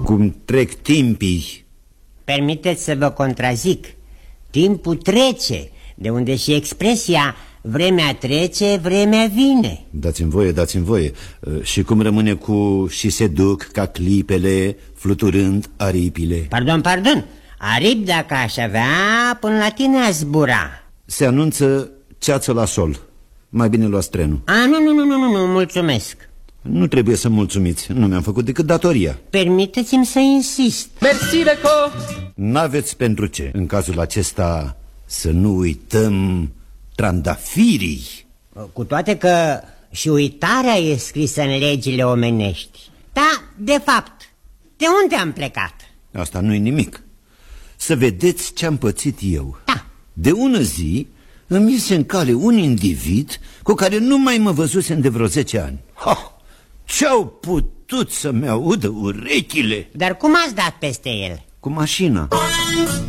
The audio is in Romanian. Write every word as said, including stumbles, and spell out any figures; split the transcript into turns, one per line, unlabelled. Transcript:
Cum trec timpii.
Permiteți să vă contrazic. Timpul trece, de unde și expresia vremea trece, vremea vine.
Dați-mi voie, dați-mi voie. Și cum rămâne cu și se duc ca clipele, fluturând aripile?
Pardon, pardon. Aripi, dacă aș avea, până la tine a zbura.
Se anunță ceață la sol. Mai bine luați trenul.
A, nu, nu, nu, nu, nu, nu, mulțumesc.
Nu trebuie să mulțumiți, nu mi-am făcut decât datoria.
Permiteți-mi să insist.
Merci, Leco!
N-aveți pentru ce. În cazul acesta să nu uităm trandafirii.
Cu toate că și uitarea e scrisă în legile omenești. Da, de fapt, de unde am plecat?
Asta nu-i nimic. Să vedeți ce-am pățit eu.
Da.
De ună zi îmi iese în cale un individ cu care nu mai mă văzusem de vreo zece ani. Ha! Ce-au putut să-mi audă urechile?
Dar cum ați dat peste el?
Cu mașina.